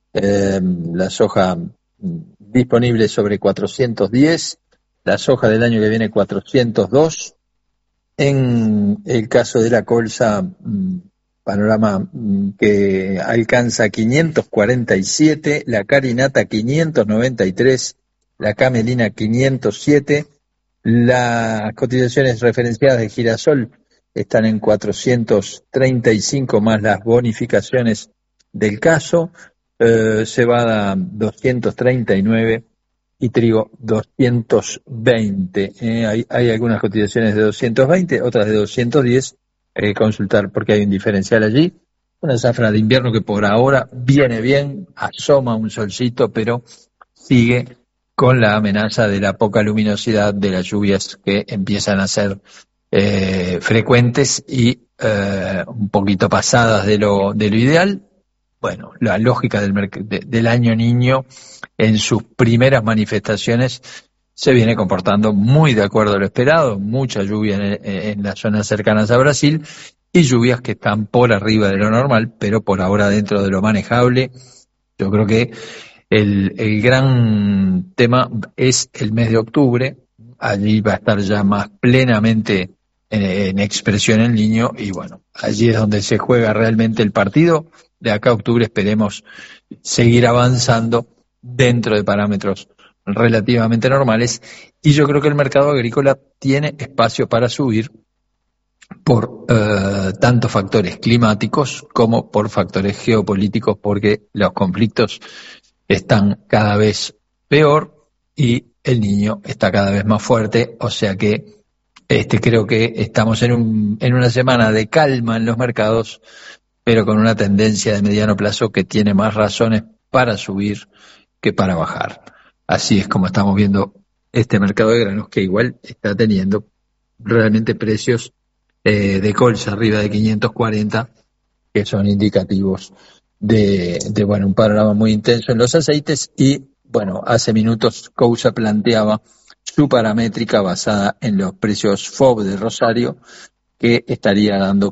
la soja disponible sobre 410, la soja del año que viene 402. En el caso de la colza, panorama que alcanza 547, la carinata 593, la camelina 507, las cotizaciones referenciadas de girasol están en 435 más las bonificaciones del caso, cebada 239 y trigo 220. Hay algunas cotizaciones de 220, otras de 210, hay que consultar porque hay un diferencial allí. Una zafra de invierno que por ahora viene bien, asoma un solcito, pero sigue con la amenaza de la poca luminosidad, de las lluvias que empiezan a ser frecuentes y un poquito pasadas de lo ideal. Bueno, la lógica del año niño en sus primeras manifestaciones se viene comportando muy de acuerdo a lo esperado, mucha lluvia en las zonas cercanas a Brasil y lluvias que están por arriba de lo normal, pero por ahora dentro de lo manejable. Yo creo que el gran tema es el mes de octubre, allí va a estar ya más plenamente en expresión el niño y bueno, allí es donde se juega realmente el partido. De acá a octubre esperemos seguir avanzando dentro de parámetros relativamente normales y yo creo que el mercado agrícola tiene espacio para subir por tanto factores climáticos como por factores geopolíticos, porque los conflictos están cada vez peor y el niño está cada vez más fuerte, o sea que creo que estamos en una semana de calma en los mercados, pero con una tendencia de mediano plazo que tiene más razones para subir que para bajar. Así es como estamos viendo este mercado de granos, que igual está teniendo realmente precios de colza arriba de 540, que son indicativos de bueno, un panorama muy intenso en los aceites. Y bueno, hace minutos Cousa planteaba su paramétrica basada en los precios FOB de Rosario, que estaría dando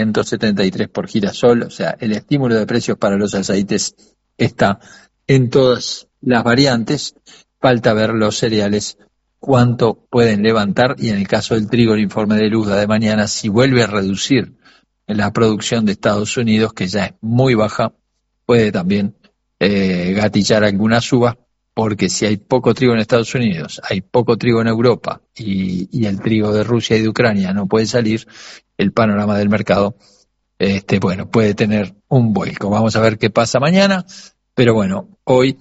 573 por girasol, o sea, el estímulo de precios para los aceites está en todas las variantes. Falta ver los cereales cuánto pueden levantar, y en el caso del trigo, el informe de Luzda de mañana, si vuelve a reducir la producción de Estados Unidos, que ya es muy baja, puede también gatillar algunas subas, porque si hay poco trigo en Estados Unidos, hay poco trigo en Europa y el trigo de Rusia y de Ucrania no puede salir, el panorama del mercado bueno, puede tener un vuelco. Vamos a ver qué pasa mañana, pero bueno, hoy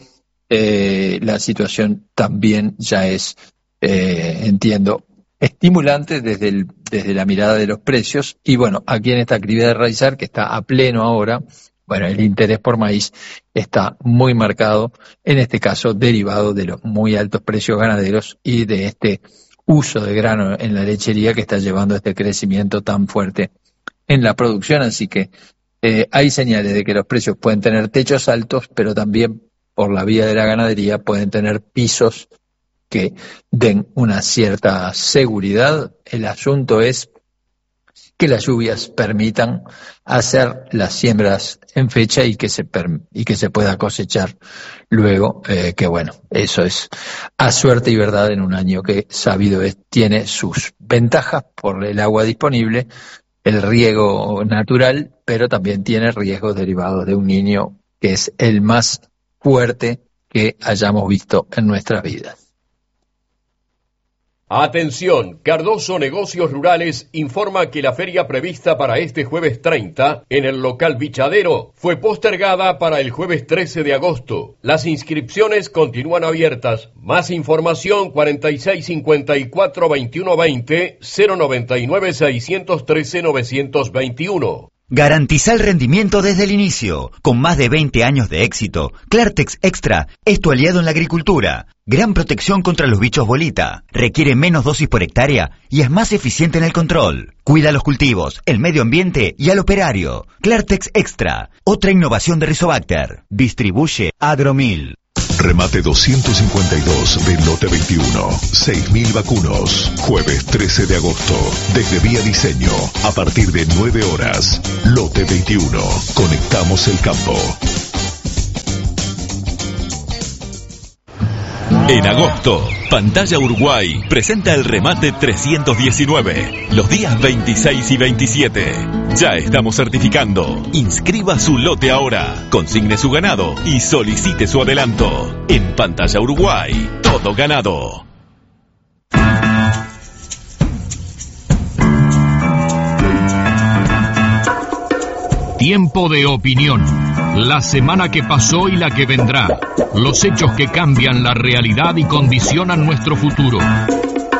la situación también ya es, entiendo, estimulante desde la mirada de los precios. Y bueno, aquí en esta actividad de Raizar, que está a pleno ahora, bueno, el interés por maíz está muy marcado, en este caso derivado de los muy altos precios ganaderos y de este uso de grano en la lechería que está llevando a este crecimiento tan fuerte en la producción. Así que hay señales de que los precios pueden tener techos altos, pero también por la vía de la ganadería pueden tener pisos que den una cierta seguridad. El asunto es que las lluvias permitan hacer las siembras en fecha y que se pueda cosechar luego, que bueno, eso es a suerte y verdad en un año que, sabido es, tiene sus ventajas por el agua disponible, el riego natural, pero también tiene riesgos derivados de un niño que es el más fuerte que hayamos visto en nuestras vidas. Atención, Cardoso Negocios Rurales informa que la feria prevista para este jueves 30 en el local Bichadero fue postergada para el jueves 13 de agosto. Las inscripciones continúan abiertas. Más información 4654-2120 099-613-921. Garantiza el rendimiento desde el inicio. Con más de 20 años de éxito, Clartex Extra es tu aliado en la agricultura. Gran protección contra los bichos bolita. Requiere menos dosis por hectárea y es más eficiente en el control. Cuida los cultivos, el medio ambiente y al operario. Clartex Extra, otra innovación de Rizobacter. Distribuye Agromil. Remate 252 de Lote 21. 6.000 vacunos. Jueves 13 de agosto. Desde Vía Diseño. A partir de 9 horas. Lote 21. Conectamos el campo. En agosto, Pantalla Uruguay presenta el remate 319, los días 26 y 27. Ya estamos certificando. Inscriba su lote ahora, consigne su ganado y solicite su adelanto. En Pantalla Uruguay, todo ganado. Tiempo de opinión. La semana que pasó y la que vendrá. Los hechos que cambian la realidad y condicionan nuestro futuro.